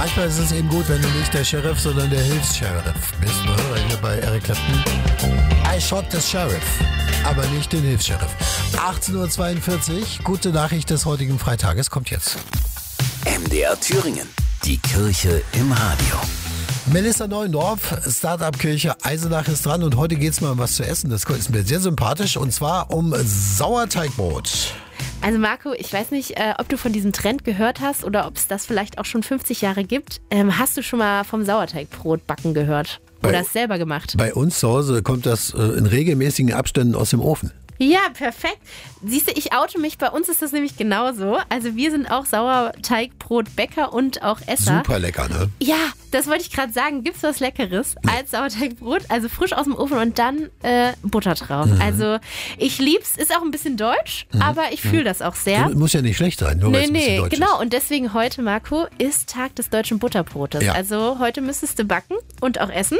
Manchmal ist es eben gut, wenn du nicht der Sheriff, sondern der Hilfs-Sheriff bist, ne? Weil hier bei Eric Clapton, I shot the Sheriff, aber nicht den Hilfs-Sheriff. 18.42 Uhr, gute Nachricht des heutigen Freitages kommt jetzt. MDR Thüringen, die Kirche im Radio. Melissa Neuendorf, Start-up-Kirche Eisenach ist dran und heute geht's mal um was zu essen. Das ist mir sehr sympathisch und zwar um Sauerteigbrot. Also Marco, ich weiß nicht, ob du von diesem Trend gehört hast oder ob es das vielleicht auch schon 50 Jahre gibt. Hast du schon mal vom Sauerteigbrotbacken gehört? Oder es selber gemacht? Bei uns zu Hause kommt das in regelmäßigen Abständen aus dem Ofen. Ja, perfekt. Siehst du, ich oute mich. Bei uns ist das nämlich genauso. Also wir sind auch Sauerteigbrotbäcker und auch Esser. Super lecker, ne? Ja, das wollte ich gerade sagen. Gibt's was Leckeres als Sauerteigbrot? Also frisch aus dem Ofen und dann Butter drauf. Also ich lieb's. Ist auch ein bisschen deutsch, aber ich fühle das auch sehr. Muss ja nicht schlecht sein, nur weil es ein bisschen deutsch genau. ist. Und deswegen heute, Marco, ist Tag des deutschen Butterbrotes. Ja. Also heute müsstest du backen und auch essen.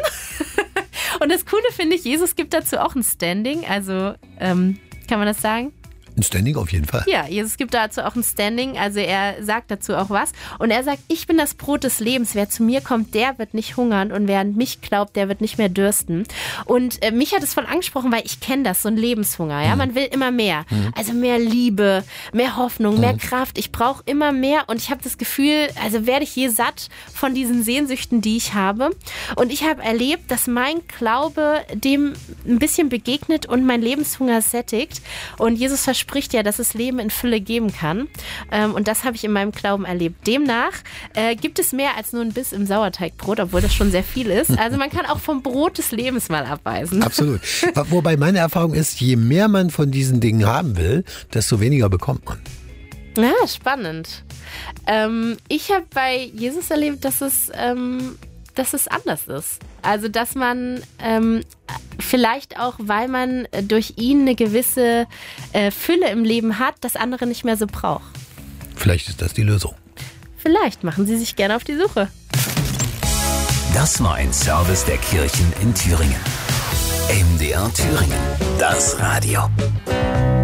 Und das Coole finde ich, Jesus gibt dazu auch ein Standing. Also, kann man das sagen? Ein Standing auf jeden Fall. Ja, Jesus gibt dazu auch ein Standing, also er sagt dazu auch was. Und er sagt, ich bin das Brot des Lebens. Wer zu mir kommt, der wird nicht hungern. Und wer an mich glaubt, der wird nicht mehr dürsten. Und mich hat es voll angesprochen, weil ich kenne das, so ein Lebenshunger. Ja, man will immer mehr. Also mehr Liebe, mehr Hoffnung, mehr Kraft. Ich brauche immer mehr. Und ich habe das Gefühl, also werde ich je satt von diesen Sehnsüchten, die ich habe. Und ich habe erlebt, dass mein Glaube dem ein bisschen begegnet und mein Lebenshunger sättigt. Und Jesus verspricht ja, dass es Leben in Fülle geben kann. Und das habe ich in meinem Glauben erlebt. Demnach gibt es mehr als nur ein Biss im Sauerteigbrot, obwohl das schon sehr viel ist. Also man kann auch vom Brot des Lebens mal abweisen. Absolut. Wobei meine Erfahrung ist, je mehr man von diesen Dingen haben will, desto weniger bekommt man. Ja, spannend. Ich habe bei Jesus erlebt, dass es anders ist. Also, dass man vielleicht auch, weil man durch ihn eine gewisse Fülle im Leben hat, das andere nicht mehr so braucht. Vielleicht ist das die Lösung. Vielleicht machen Sie sich gerne auf die Suche. Das war ein Service der Kirchen in Thüringen. MDR Thüringen, das Radio.